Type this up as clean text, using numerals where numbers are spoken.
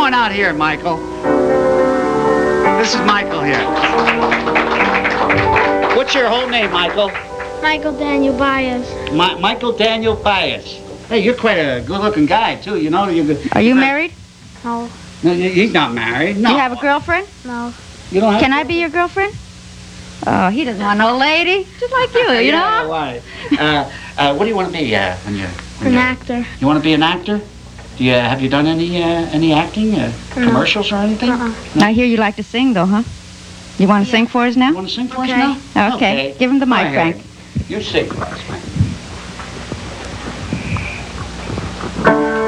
on out here, Michael. This is Michael here. What's your whole name, Michael? Michael Daniel Baez. Michael Daniel Baez. Hey, you're quite a good-looking guy, too. You know, Are you married? No. No, he's not married. No. You have a girlfriend? No. You don't have Can I be your girlfriend? Oh, he doesn't want no lady. Just like you, you know? Yeah, why? What do you want to be when you're... An actor. You want to be an actor? Have you done any acting, commercials or anything? I hear you like to sing, though, huh? You want to sing for us now? You want to sing for us now? Okay. Give him the mic, Frank. You sing for us, Frank.